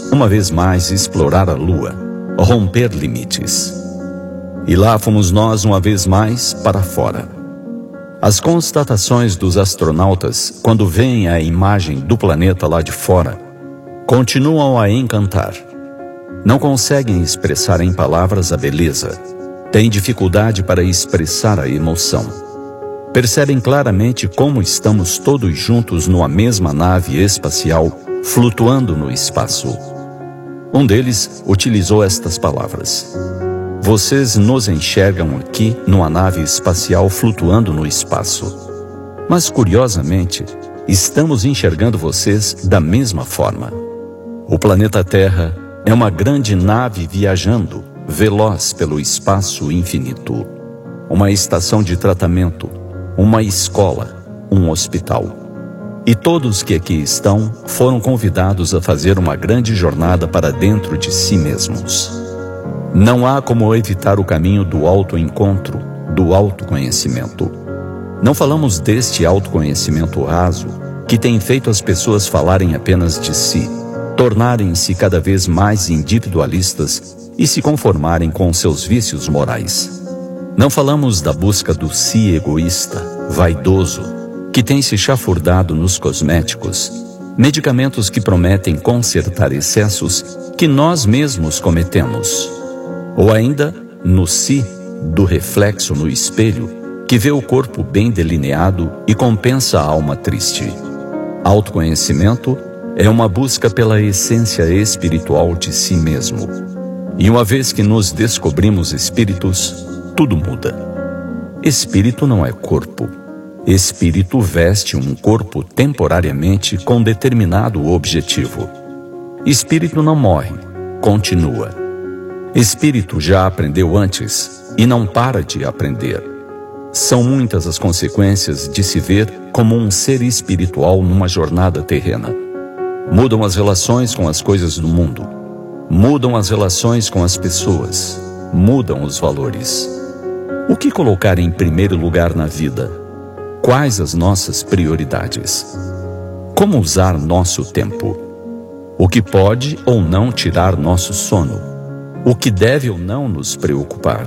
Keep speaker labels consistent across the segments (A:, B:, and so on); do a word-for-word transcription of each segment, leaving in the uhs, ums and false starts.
A: uma vez mais, explorar a Lua, romper limites. E lá fomos nós uma vez mais para fora. As constatações dos astronautas, quando veem a imagem do planeta lá de fora, continuam a encantar. Não conseguem expressar em palavras a beleza, têm dificuldade para expressar a emoção. Percebem claramente como estamos todos juntos numa mesma nave espacial, flutuando no espaço. Um deles utilizou estas palavras: vocês nos enxergam aqui numa nave espacial flutuando no espaço. Mas, curiosamente, estamos enxergando vocês da mesma forma. O planeta Terra é uma grande nave viajando, veloz pelo espaço infinito. Uma estação de tratamento, uma escola, um hospital. E todos que aqui estão foram convidados a fazer uma grande jornada para dentro de si mesmos. Não há como evitar o caminho do autoencontro, do autoconhecimento. Não falamos deste autoconhecimento raso que tem feito as pessoas falarem apenas de si, tornarem-se cada vez mais individualistas e se conformarem com seus vícios morais. Não falamos da busca do si egoísta, vaidoso, que tem se chafurdado nos cosméticos, medicamentos que prometem consertar excessos que nós mesmos cometemos. Ou ainda no si do reflexo no espelho, que vê o corpo bem delineado e compensa a alma triste. Autoconhecimento é uma busca pela essência espiritual de si mesmo. E uma vez que nos descobrimos espíritos, tudo muda. Espírito não é corpo. Espírito veste um corpo temporariamente com determinado objetivo. Espírito não morre, continua. Espírito já aprendeu antes e não para de aprender. São muitas as consequências de se ver como um ser espiritual numa jornada terrena. Mudam as relações com as coisas do mundo. Mudam as relações com as pessoas. Mudam os valores. O que colocar em primeiro lugar na vida? Quais as nossas prioridades? Como usar nosso tempo? O que pode ou não tirar nosso sono? O que deve ou não nos preocupar?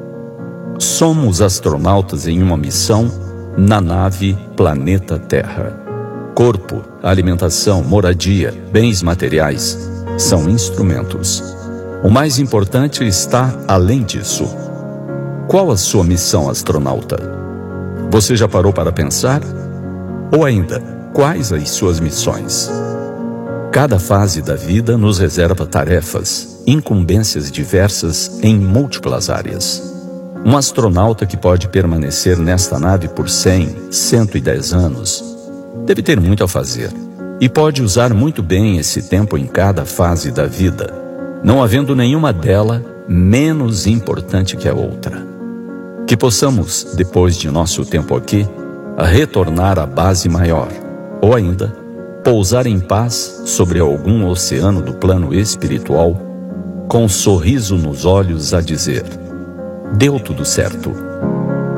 A: Somos astronautas em uma missão na nave Planeta Terra. Corpo, alimentação, moradia, bens materiais são instrumentos. O mais importante está além disso. Qual a sua missão, astronauta? Você já parou para pensar? Ou ainda, quais as suas missões? Cada fase da vida nos reserva tarefas, incumbências diversas em múltiplas áreas. Um astronauta que pode permanecer nesta nave por cem, cento e dez anos, deve ter muito a fazer e pode usar muito bem esse tempo em cada fase da vida, não havendo nenhuma dela menos importante que a outra. Que possamos, depois de nosso tempo aqui, retornar à base maior, ou ainda, pousar em paz sobre algum oceano do plano espiritual, com um sorriso nos olhos a dizer: deu tudo certo.